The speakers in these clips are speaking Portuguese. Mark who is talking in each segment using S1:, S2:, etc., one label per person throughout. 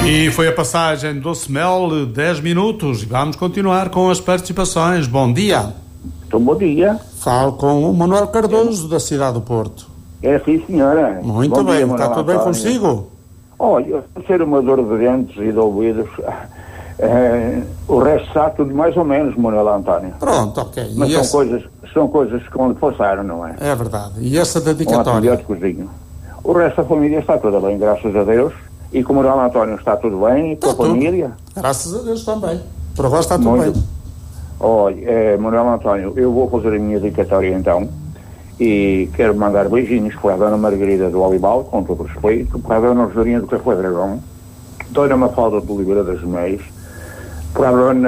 S1: E foi a passagem do Semel, 10 minutos. Vamos continuar com as participações. Bom dia.
S2: Então, bom dia.
S1: Falo com o Manuel Cardoso, da cidade do Porto.
S2: É sim, senhora.
S1: Muito
S2: bom
S1: bem,
S2: dia,
S1: está tudo bem consigo?
S2: Olha, ser uma dor de dentes e de ouvidos, o resto está tudo mais ou menos, Manuel António.
S1: Pronto, ok.
S2: Mas são coisas que lhe passaram, não é?
S1: É verdade. E essa
S2: Um
S1: dedicatória?
S2: antibióticozinho. O resto da família está toda bem, graças a Deus. E com o Manuel António está tudo bem, com a família?
S1: Graças a Deus também. Por agora está tudo
S2: Muito
S1: bem.
S2: Olha, Manuel António, eu vou fazer a minha dedicatória então. E quero mandar beijinhos para a Dona Margarida do Olival, com todo o respeito, para a Dona Rosarinha do Café Dragão, Dona Mafalda de Oliveira das Meias, para a Dona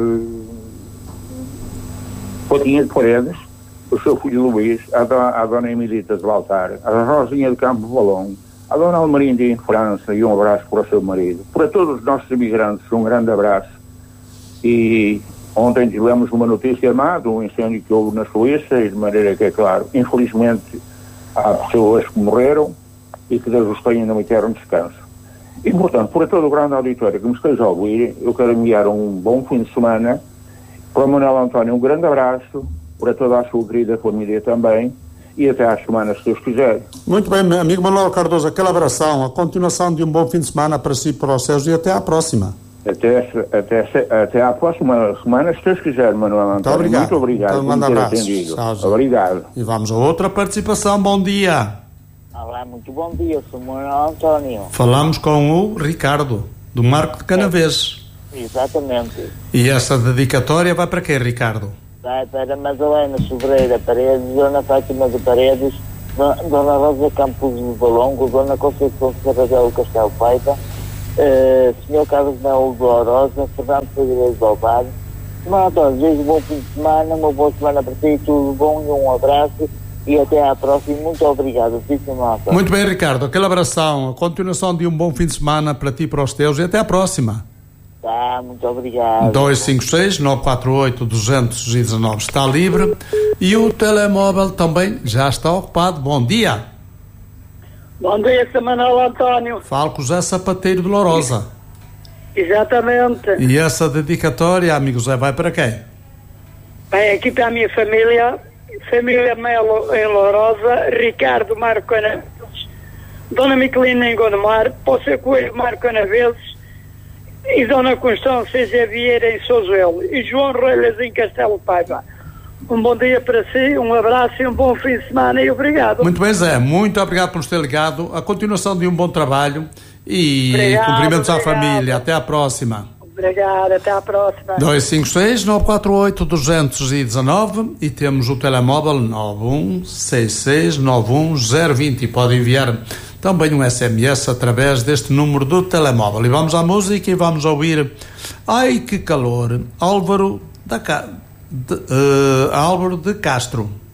S2: Potinha de Paredes, o seu filho Luís, a Dona Emilita de Baltar, a Rosinha de Campo Balão, a Dona Almarinda em França, e um abraço para o seu marido. Para todos os nossos imigrantes, um grande abraço. E ontem tivemos uma notícia má de um incêndio que houve na Suíça, e de maneira que, é claro, infelizmente há pessoas que morreram e que Deus os tenha no eterno descanso. E, portanto, para todo o grande auditório que me esteja a ouvir, eu quero enviar um bom fim de semana. Para o Manuel António, um grande abraço, para toda a sua querida família também, e até às semanas, se Deus quiser.
S1: Muito bem, meu amigo Manuel Cardoso, aquela abração, a continuação de um bom fim de semana para si e para os seus, e até à próxima.
S2: Até à próxima semana, se Deus quiser, Manuel António. Muito obrigado.
S1: Então, um abraço.
S2: Obrigado.
S1: E vamos a outra participação. Bom dia.
S3: Olá, muito bom dia, sou o Manuel António.
S1: Falamos com o Ricardo, do Marco de Canaveses.
S3: Exatamente.
S1: E essa dedicatória vai para quem, Ricardo?
S3: Vai para Madalena Sobreira Paredes, Dona Fátima de Paredes, Dona Rosa Campos de Balongo, Dona Conceição Serradelo Castelo Paiva, Sr. Carlos Melo de Lourosa, Fernando Figueiredo do Alvar. Manuel António, desejo um bom fim de semana, uma boa semana para ti, tudo bom e um abraço. E até à próxima. Muito obrigado.
S1: Muito bem, Ricardo. Aquele abração. A continuação de um bom fim de semana para ti e para os teus. E até à próxima.
S3: Tá, muito obrigado.
S1: 256-948-219 está livre. E o telemóvel também já está ocupado. Bom dia.
S4: Bom dia, Sr. Manuel António.
S1: Falo com o José Sapateiro de Lourosa.
S4: Exatamente.
S1: E essa dedicatória, amigo Zé, vai para quem?
S4: Bem, aqui está a minha família Melo em Lourosa, Ricardo Marco Canaveses, Dona Miquelina em Gondomar, Poça Coelho Marco Canaveses e Dona Constância Vieira em Sozuelo e João Relhas em Castelo Paiva. Um bom dia para si, um abraço e um bom fim de semana e obrigado.
S1: Muito bem, Zé, muito obrigado por nos ter ligado. A continuação de um bom trabalho e cumprimentos à família. Até à próxima.
S4: Obrigada, até à próxima.
S1: 256-948-219 e temos o telemóvel 9166-91020 e pode enviar também um SMS através deste número do telemóvel. E vamos à música e vamos ouvir Ai que calor, Álvaro de Castro.